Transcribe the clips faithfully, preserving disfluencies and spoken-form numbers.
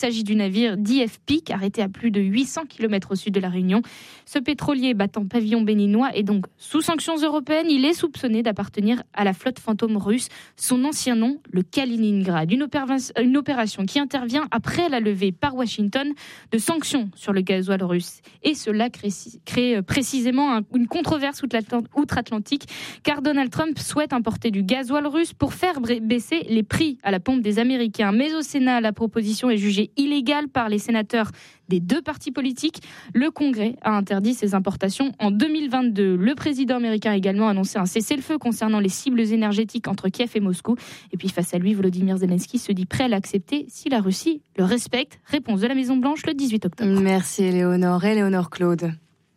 Il s'agit du navire D F Peak, arrêté à plus de huit cents kilomètres au sud de la Réunion. Ce pétrolier battant pavillon béninois est donc sous sanctions européennes. Il est soupçonné d'appartenir à la flotte fantôme russe. Son ancien nom, le Kaliningrad. Une, opéra- une opération qui intervient après la levée par Washington de sanctions sur le gasoil russe. Et cela crée, crée précisément un, une controverse outre-Atlantique, car Donald Trump souhaite importer du gasoil russe pour faire baisser les prix à la pompe des Américains. Mais au Sénat, la proposition est jugée illégale par les sénateurs des deux partis politiques. Le Congrès a interdit ces importations en deux mille vingt-deux. Le président américain a également annoncé un cessez-le-feu concernant les cibles énergétiques entre Kiev et Moscou. Et puis face à lui, Volodymyr Zelensky se dit prêt à l'accepter si la Russie le respecte. Réponse de la Maison-Blanche le dix-huit octobre. Merci Éléonore. Éléonore Claude.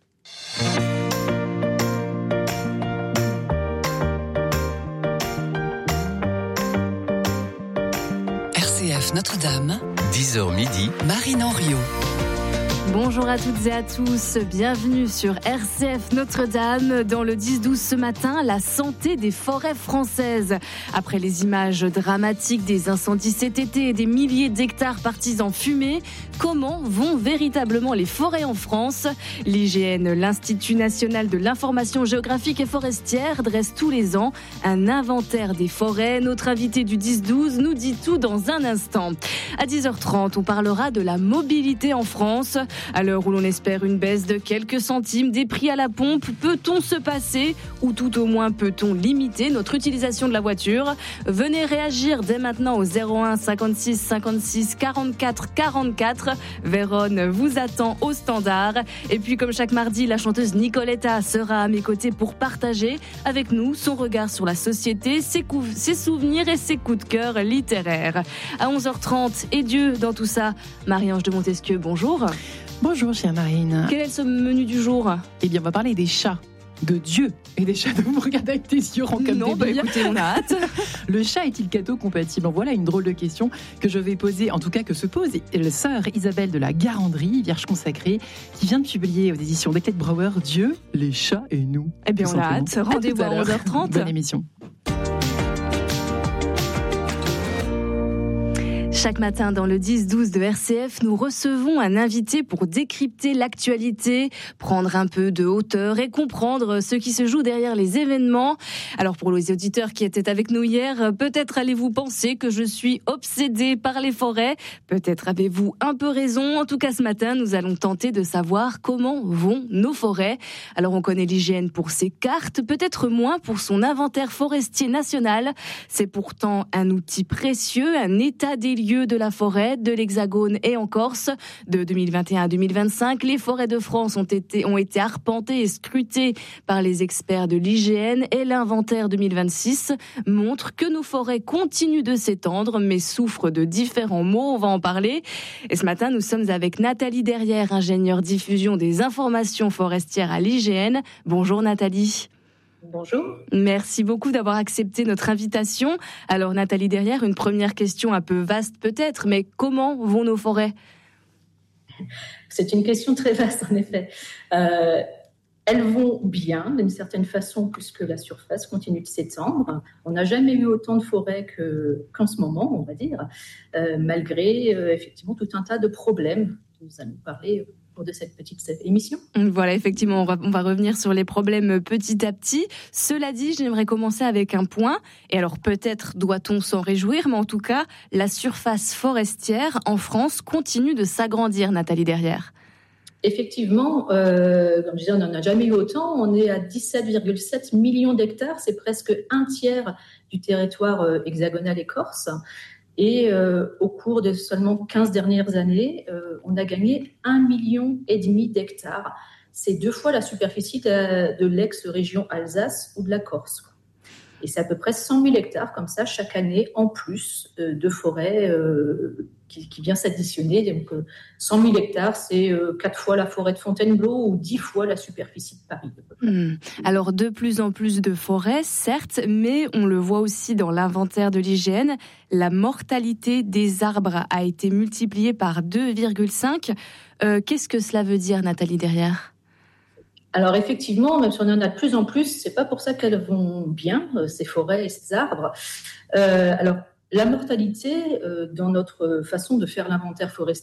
R C F Notre-Dame, dix heures midi, Marine Henriot. Bonjour à toutes et à tous, bienvenue sur R C F Notre-Dame. Dans le dix douze ce matin, la santé des forêts françaises. Après les images dramatiques des incendies cet été et des milliers d'hectares partis en fumée, comment vont véritablement les forêts en France ? L'I G N, l'Institut National de l'Information Géographique et Forestière, dresse tous les ans un inventaire des forêts. Notre invité du dix douze nous dit tout dans un instant. À dix heures trente, on parlera de la mobilité en France. À l'heure où l'on espère une baisse de quelques centimes des prix à la pompe, peut-on se passer ou tout au moins peut-on limiter notre utilisation de la voiture ? Venez réagir dès maintenant au zéro un cinquante-six cinquante-six quarante-quatre quarante-quatre. Vérone vous attend au standard. Et puis comme chaque mardi, la chanteuse Nicoletta sera à mes côtés pour partager avec nous son regard sur la société, ses, cou- ses souvenirs et ses coups de cœur littéraires. À onze heures trente, et Dieu dans tout ça, Marie-Ange de Montesquieu, bonjour. Bonjour chère Marine. Quel est ce menu du jour ? Eh bien on va parler des chats, de Dieu et des chats. Vous me regardez avec des yeux ronds comme non, des bah billes. écoutez, on a hâte. Le chat est-il catho-compatible ? Voilà une drôle de question que je vais poser, en tout cas que se pose la sœur Isabelle de la Garandrie, Vierge consacrée, qui vient de publier aux éditions d'Eclet Brouwer Dieu, les chats et nous. Eh bien on a hâte. Rendez-vous à, à onze heures trente. Bonne émission. Chaque matin dans le dix douze de R C F, nous recevons un invité pour décrypter l'actualité, prendre un peu de hauteur et comprendre ce qui se joue derrière les événements. Alors pour les auditeurs qui étaient avec nous hier, peut-être allez-vous penser que je suis obsédée par les forêts. Peut-être avez-vous un peu raison. En tout cas ce matin, nous allons tenter de savoir comment vont nos forêts. Alors on connaît l'I G N pour ses cartes, peut-être moins pour son inventaire forestier national. C'est pourtant un outil précieux, un état des lieux de la forêt, de l'Hexagone et en Corse. De deux mille vingt et un à deux mille vingt-cinq, les forêts de France ont été, ont été arpentées et scrutées par les experts de l'I G N et l'inventaire deux mille vingt-six montre que nos forêts continuent de s'étendre mais souffrent de différents maux. On va en parler. Et ce matin, nous sommes avec Nathalie Derrière, ingénieure diffusion des informations forestières à l'I G N. Bonjour Nathalie. Bonjour. Merci beaucoup d'avoir accepté notre invitation. Alors Nathalie Derrière, une première question un peu vaste peut-être, mais comment vont nos forêts ? C'est une question très vaste en effet. Euh, elles vont bien d'une certaine façon puisque la surface continue de s'étendre. On n'a jamais eu autant de forêts que, qu'en ce moment, on va dire, euh, malgré euh, effectivement tout un tas de problèmes. Nous allons parler de cette petite émission. Voilà, effectivement, on va, on va revenir sur les problèmes petit à petit. Cela dit, j'aimerais commencer avec un point. Et alors, peut-être doit-on s'en réjouir, mais en tout cas, la surface forestière en France continue de s'agrandir, Nathalie Derrière. Effectivement, euh, comme je disais, on n'en a jamais eu autant. On est à dix-sept virgule sept millions d'hectares. C'est presque un tiers du territoire euh, hexagonal et corse. Et euh, au cours de seulement quinze dernières années, euh, on a gagné un million et demi d'hectares. C'est deux fois la superficie de, de l'ex-région Alsace ou de la Corse. Et c'est à peu près cent mille hectares comme ça chaque année en plus euh, de forêt euh, qui, qui vient s'additionner. Donc euh, cent mille hectares, c'est euh, quatre fois la forêt de Fontainebleau ou dix fois la superficie de Paris. Mmh. Alors de plus en plus de forêts, certes, mais on le voit aussi dans l'inventaire de l'I G N, la mortalité des arbres a été multipliée par deux virgule cinq. Euh, qu'est-ce que cela veut dire, Nathalie Derrière ? Alors effectivement, même si on en a de plus en plus, c'est pas pour ça qu'elles vont bien, ces forêts et ces arbres. Euh, alors la mortalité, euh, dans notre façon de faire l'inventaire forestier,